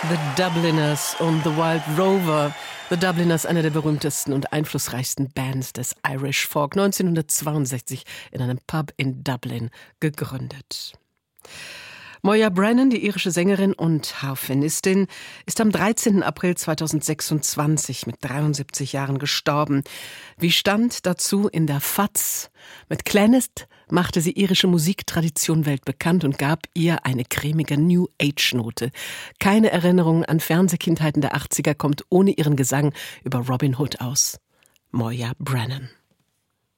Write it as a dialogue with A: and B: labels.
A: The Dubliners und The Wild Rover. The Dubliners, eine der berühmtesten und einflussreichsten Bands des Irish Folk, 1962 in einem Pub in Dublin gegründet. Moya Brennan, die irische Sängerin und Harfenistin, ist am 13. April 2026 mit 73 Jahren gestorben. Wie stand dazu in der FAZ? Mit Clannist machte sie irische Musiktradition weltbekannt und gab ihr eine cremige New Age-Note. Keine Erinnerung an Fernsehkindheiten der 80er kommt ohne ihren Gesang über Robin Hood aus. Moya Brennan.